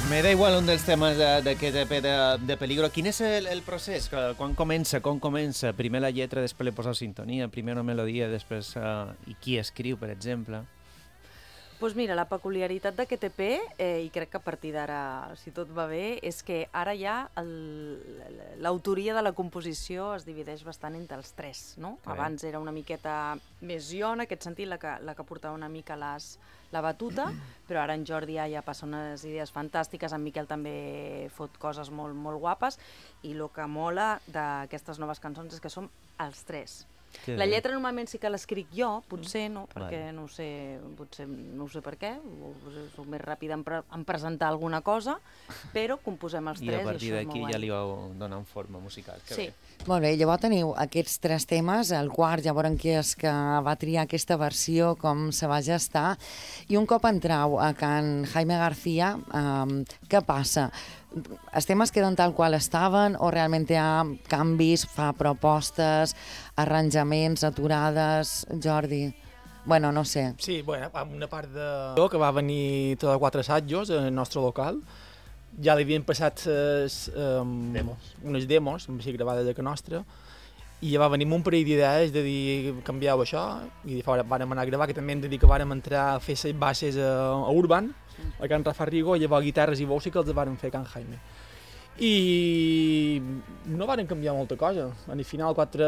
Me da igual un dels temes d'aquest EP de Peligro. Quin és el procés? Quan comença? Com comença? Primer la lletra, després li posa sintonia, primer una melodia, després... I qui escriu, per exemple? Doncs mira, la peculiaritat d'aquest EP, i crec que a partir d'ara, si tot va bé, és que ara ja l'autoria de la composició es divideix bastant entre els tres, no? Abans era una miqueta més jo, en aquest sentit, la que portava una mica la batuta, però ara en Jordi ja passa unes idees fantàstiques, en Miquel també fot coses molt, molt guapes, i el que mola d'aquestes noves cançons és que som els tres. La lletra normalment sí que l'escric jo, potser no, perquè no ho sé per què, soc més ràpida en presentar alguna cosa, però composem els tres i a partir això és molt d'aquí guai. ja li vau donant forma musical. Sí. Molt bé, llavors teniu aquests tres temes, el quart ja veurem qui és que va triar aquesta versió, com se va gestar, i un cop entrau a Can Jaime García, què passa? Els temes queden tal qual estaven o realment hi ha canvis, fa propostes, arranjaments, aturades, Jordi? Bueno, no sé. Sí, bueno, amb una part que va venir tot a 4 assajos al nostre local, ja li havien passat unes demos, així gravades a casa nostra, i ja va venir amb un parell d'idees de dir canvieu això, i vàrem anar a gravar, que també hem de dir que vàrem entrar a fer les bases a Urban, a Can Rafa Rigo, i llavors guitarres i veus sí que els vàrem fer a Can Jaime. I no vàrem canviar molta cosa, al final 4...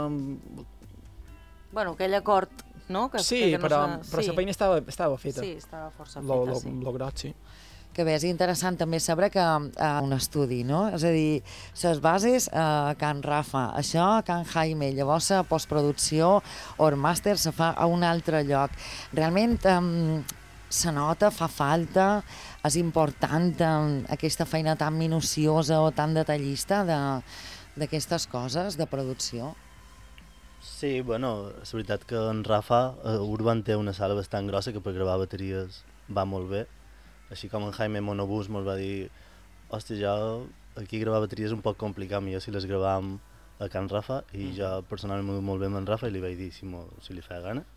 Bueno, aquell acord, no? Sí, però la feina estava feta. Sí, estava força feta, sí. Lo gros, sí. Que bé, és interessant també saber que un estudi, no? És a dir, les bases a Can Rafa, això a Can Jaime, llavors la postproducció o el màster se fa a un altre lloc. Realment se nota, fa falta, és important aquesta feina tan minuciosa o tan detallista d'aquestes coses de producció? Sí, bueno, és veritat que en Rafa, Urban té una sala bastant grossa que per gravar bateries va molt bé. Així com en Jaime Monobús ens va dir hòstia, jo aquí gravar bateries és un poc complicat, millor si les gravàvem a Can Rafa, i jo personalment m'ho molt bé amb en Rafa i li vaig dir si li feia gana,